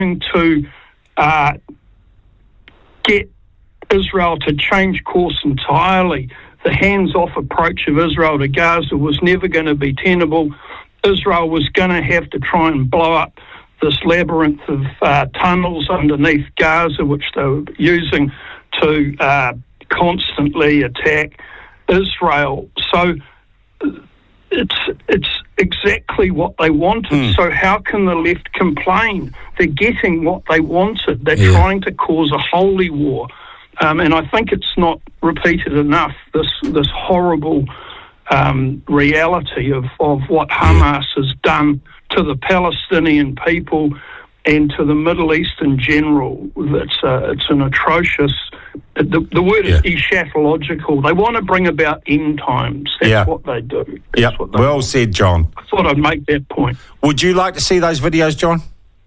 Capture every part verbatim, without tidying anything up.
to uh, get Israel to change course entirely. The hands-off approach of Israel to Gaza was never going to be tenable. Israel was going to have to try and blow up this labyrinth of uh, tunnels underneath Gaza, which they were using to uh, constantly attack Israel. So it's it's exactly what they wanted. Mm. So how can the left complain? They're getting what they wanted. They're yeah. trying to cause a holy war. Um, and I think it's not repeated enough, this this horrible um, reality of, of what Hamas has done to the Palestinian people and to the Middle East in general. It's, uh, it's an atrocious... The, the word yeah. is eschatological. They want to bring about end times. That's yeah. what they do. That's yep. what they well want. said, John. I thought I'd make that point. Would you like to see those videos, John?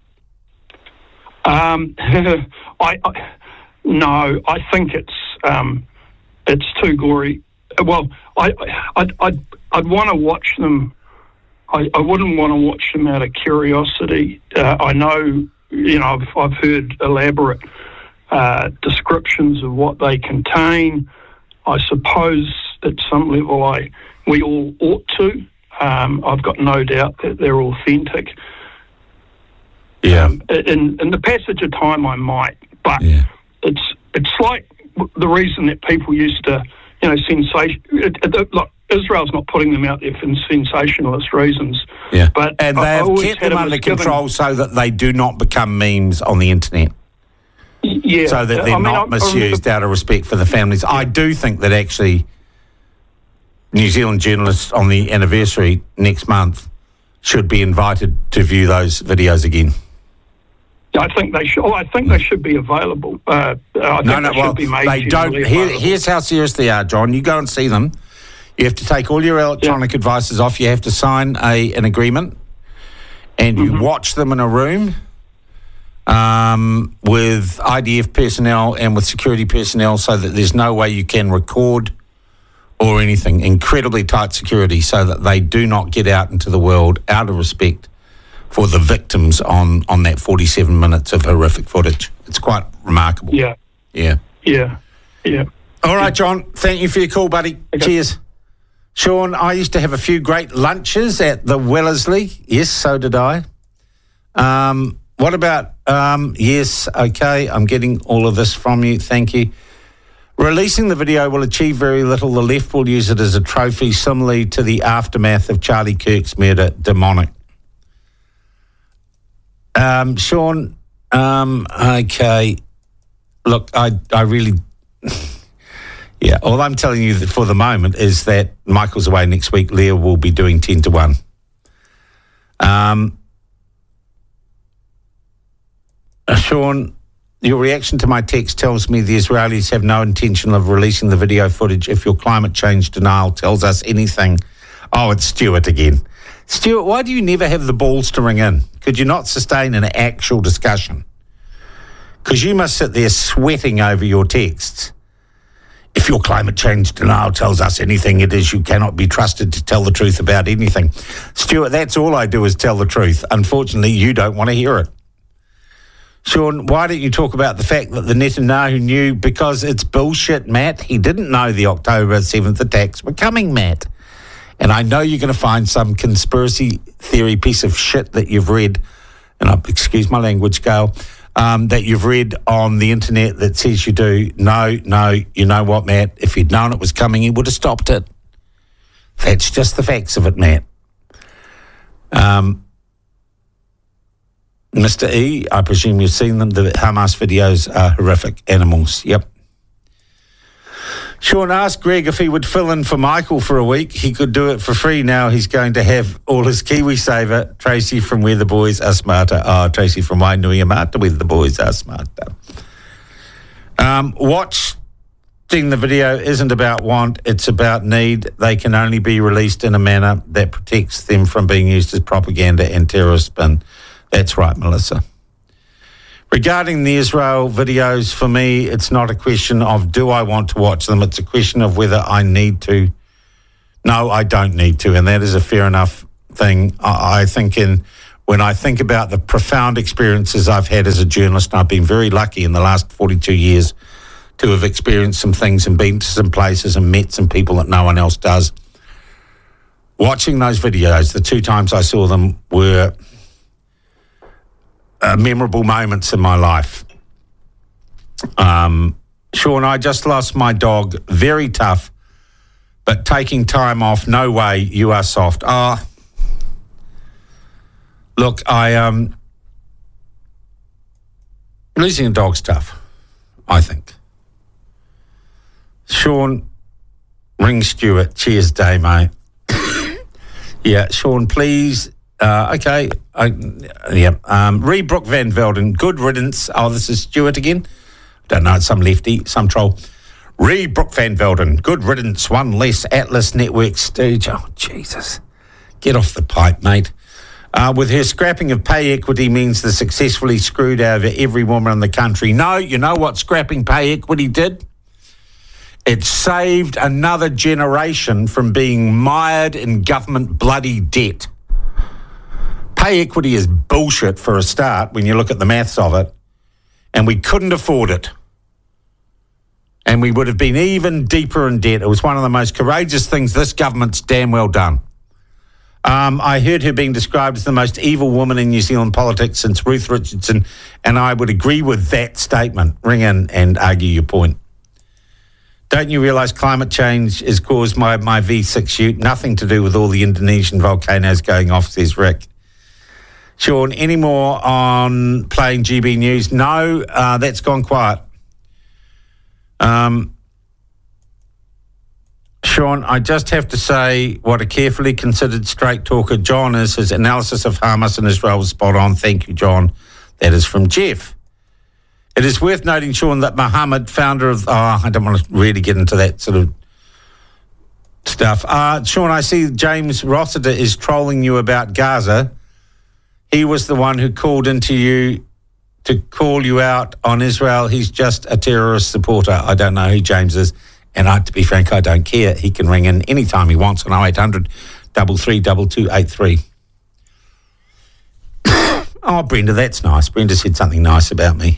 Um, I, I no, I think it's um, it's too gory. Well, I I'd I'd, I'd want to watch them. I, I wouldn't want to watch them out of curiosity. Uh, I know, you know, I've I've heard elaborate uh, descriptions of what they contain. I suppose at some level, I we all ought to. Um, I've got no doubt that they're authentic. Yeah. Um, in in the passage of time, I might, but yeah. it's it's like the reason that people used to, you know, sensation. It, it, look, Israel's not putting them out there for sensationalist reasons. Yeah. But and they have kept them under control so that they do not become memes on the internet. Yeah. So that they're I mean, not I, misused I out of respect for the families. Yeah. I do think that actually New Zealand journalists on the anniversary next month should be invited to view those videos again. I think they should. Oh, I think they should be available. Uh, I think no, no, they well, should be made they don't. Here, here's how serious they are, John. You go and see them. You have to take all your electronic yeah. devices off. You have to sign a an agreement, and you mm-hmm. watch them in a room um, with I D F personnel and with security personnel, so that there's no way you can record or anything. Incredibly tight security, so that they do not get out into the world out of respect for the victims on, on that forty-seven minutes of horrific footage. It's quite remarkable. Yeah. Yeah. Yeah. Yeah. All right, John. Thank you for your call, buddy. Okay. Cheers. Sean, I used to have a few great lunches at the Wellesley. Yes, so did I. Um, what about, um, yes, okay, I'm getting all of this from you. Thank you. Releasing the video will achieve very little. The left will use it as a trophy, similarly to the aftermath of Charlie Kirk's murder, demonic. Um, Sean, um, okay, look, I, I really, yeah, all I'm telling you for the moment is that Michael's away next week. Leah will be doing ten to one. Um, uh, Sean, your reaction to my text tells me the Israelis have no intention of releasing the video footage. If your climate change denial tells us anything, oh, it's Stuart again. Stuart, why do you never have the balls to ring in? Could you not sustain an actual discussion? Because you must sit there sweating over your texts. If your climate change denial tells us anything, it is you cannot be trusted to tell the truth about anything. Stuart, that's all I do is tell the truth. Unfortunately, you don't want to hear it. Sean, why don't you talk about the fact that the Netanyahu knew? Because it's bullshit, Matt. He didn't know the October seventh attacks were coming, Matt. And I know you're going to find some conspiracy theory piece of shit that you've read, and I, excuse my language, Gail, um, that you've read on the internet that says you do. No, no, you know what, Matt? If he'd known it was coming, he would have stopped it. That's just the facts of it, Matt. Um, Mister E, I presume you've seen them. The Hamas videos are horrific. Animals, yep. Sean asked Greg if he would fill in for Michael for a week. He could do it for free now. He's going to have all his KiwiSaver. Tracy from Where the Boys Are Smarter. Oh, Tracy from Wainuiamata, Where the Boys Are Smarter. Um, watching the video isn't about want, it's about need. They can only be released in a manner that protects them from being used as propaganda and terrorist spin. That's right, Melissa. Regarding the Israel videos, for me, it's not a question of do I want to watch them. It's a question of whether I need to. No, I don't need to, and that is a fair enough thing. I, I think in when I think about the profound experiences I've had as a journalist. And I've been very lucky in the last forty-two years to have experienced some things and been to some places and met some people that no one else does. Watching those videos, the two times I saw them were uh, memorable moments in my life. Um, Sean, I just lost my dog, very tough, but taking time off, no way, you are soft. Ah, oh, look, I, um, losing a dog's tough, I think. Sean, ring Stuart. Cheers, day, mate. Yeah, Sean, please. Uh, okay. I, yeah. Um, Ree Brooke Van Velden, good riddance. Oh, this is Stuart again. Don't know, it's some lefty, some troll. Ree Brooke Van Velden, good riddance. One less Atlas Network stooge. Oh, Jesus. Get off the pipe, mate. Uh, with her scrapping of pay equity means the successfully screwed over every woman in the country. No, you know what scrapping pay equity did? It saved another generation from being mired in government bloody debt. Pay equity is bullshit for a start when you look at the maths of it, and we couldn't afford it. And we would have been even deeper in debt. It was one of the most courageous things this government's damn well done. Um, I heard her being described as the most evil woman in New Zealand politics since Ruth Richardson, and I would agree with that statement. Ring in and argue your point. Don't you realise climate change is caused by my V six ute? Nothing to do with all the Indonesian volcanoes going off, says Rick. Sean, any more on playing G B News? No, uh, that's gone quiet. Um, Sean, I just have to say what a carefully considered straight talker John is. His analysis of Hamas and Israel was spot on. Thank you, John. That is from Jeff. It is worth noting, Sean, that Mohammed, founder of... Oh, I don't want to really get into that sort of stuff. Uh, Sean, I see James Rossiter is trolling you about Gaza. He was the one who called into you to call you out on Israel. He's just a terrorist supporter. I don't know who James is. And I, to be frank, I don't care. He can ring in anytime he wants on oh eight hundred, three three two two eight three. Oh, Brenda, that's nice. Brenda said something nice about me.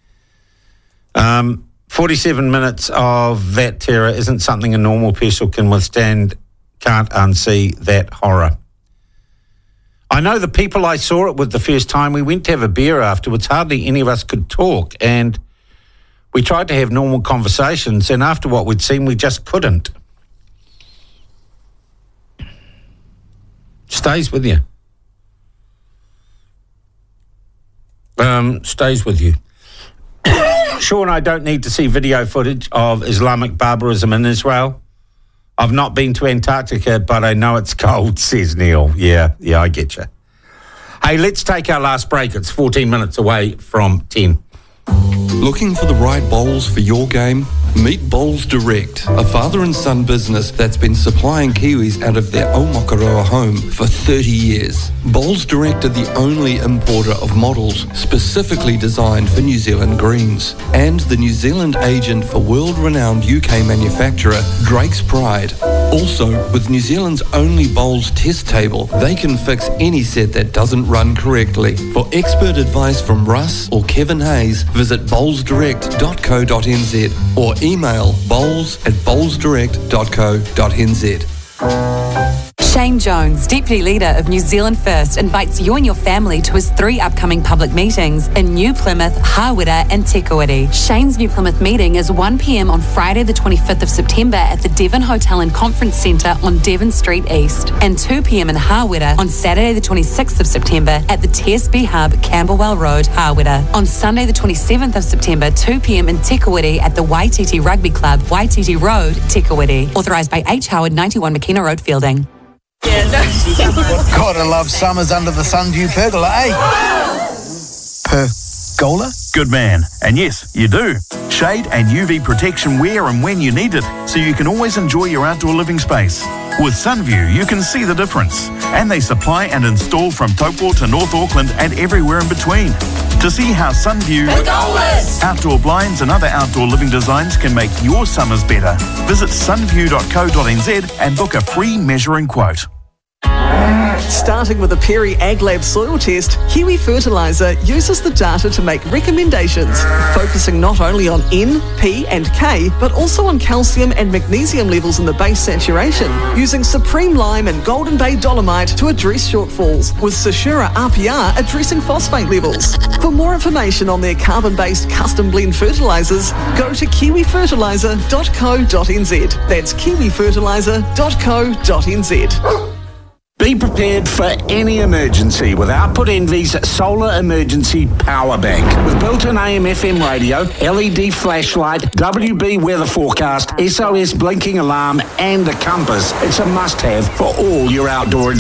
Um, forty-seven minutes of that terror isn't something a normal person can withstand. Can't unsee that horror. I know the people I saw it with the first time, we went to have a beer afterwards. Hardly any of us could talk, and we tried to have normal conversations, and after what we'd seen, we just couldn't. Stays with you. Um, stays with you. Sean, I don't need to see video footage of Islamic barbarism in Israel. I've not been to Antarctica, but I know it's cold, says Neil. Yeah, yeah, I get you. Hey, let's take our last break. It's fourteen minutes away from ten. Looking for the right bowls for your game? Meet Bowls Direct, a father and son business that's been supplying Kiwis out of their Omakaroa home for thirty years. Bowls Direct are the only importer of models specifically designed for New Zealand greens, and the New Zealand agent for world-renowned U K manufacturer Drake's Pride. Also, with New Zealand's only bowls test table, they can fix any set that doesn't run correctly. For expert advice from Russ or Kevin Hayes, visit bowls direct dot co dot n z or email bowls at bowls direct dot co dot n z. Shane Jones, Deputy Leader of New Zealand First, invites you and your family to his three upcoming public meetings in New Plymouth, Hawera and Te Kuiti. Shane's New Plymouth meeting is one p.m. on Friday the twenty-fifth of September at the Devon Hotel and Conference Centre on Devon Street East, and two p.m. in Hawera on Saturday the twenty-sixth of September at the T S B Hub, Camberwell Road, Hawera. On Sunday the twenty-seventh of September, two p.m. in Te Kuiti at the Waititi Rugby Club, Waititi Road, Te Kuiti. Authorised by H. Howard, ninety-one McKenna Road, Fielding. Yeah, no. Gotta love summers under the Sunview pergola, eh? Pergola? Good man. And yes, you do. Shade and U V protection where and when you need it, so you can always enjoy your outdoor living space. With Sunview, you can see the difference. And they supply and install from Taupo to North Auckland and everywhere in between. To see how Sunview Pergolas, outdoor blinds and other outdoor living designs can make your summers better, visit sunview dot co dot n z and book a free measuring quote. Starting with a Perry AgLab soil test, Kiwi Fertiliser uses the data to make recommendations, focusing not only on N, P and K, but also on calcium and magnesium levels in the base saturation, using Supreme Lime and Golden Bay Dolomite to address shortfalls, with Sashura R P R addressing phosphate levels. For more information on their carbon-based custom blend fertilisers, go to kiwi fertiliser dot co dot n z. That's kiwi fertiliser dot co dot n z. Be prepared for any emergency with Output Envy's Solar Emergency Power Bank. With built-in A M F M radio, L E D flashlight, W B weather forecast, S O S blinking alarm and a compass, it's a must-have for all your outdoor